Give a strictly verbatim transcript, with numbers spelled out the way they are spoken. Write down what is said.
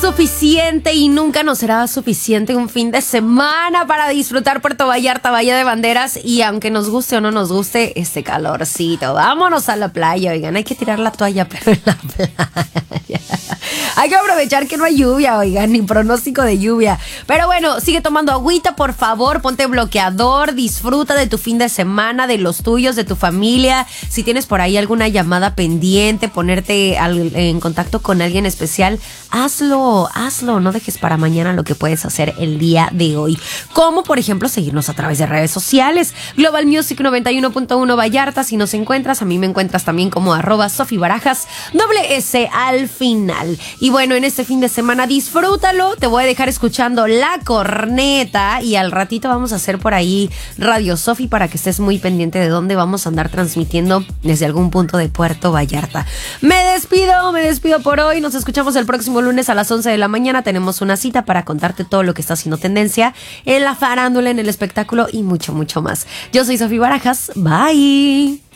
suficiente y nunca nos será suficiente un fin de semana para disfrutar Puerto Vallarta, Bahía de Banderas, y aunque nos guste o no nos guste este calorcito, vámonos a la playa. Oigan, hay que tirar la toalla, pero en la playa. Hay que aprovechar que no hay lluvia, oigan, ni pronóstico de lluvia. Pero bueno, sigue tomando agüita, por favor, ponte bloqueador, disfruta de tu fin de semana, de los tuyos, de tu familia. Si tienes por ahí alguna llamada pendiente, ponerte al, en contacto con alguien especial, hazlo, hazlo, no dejes para mañana lo que puedes hacer el día de hoy. Como por ejemplo seguirnos a través de redes sociales, Global Music noventa y uno punto uno Vallarta. Si nos encuentras, a mí me encuentras también como arroba Sofi Barajas, doble S al final. Y bueno, en este fin de semana disfrútalo, te voy a dejar escuchando La Corneta y al ratito vamos a hacer por ahí Radio Sofi para que estés muy pendiente de dónde vamos a andar transmitiendo desde algún punto de Puerto Vallarta. Me despido, me despido por hoy, nos escuchamos el próximo lunes a las once de la mañana. Tenemos una cita para contarte todo lo que está haciendo tendencia en la farándula, en el espectáculo y mucho, mucho más. Yo soy Sofi Barajas, bye.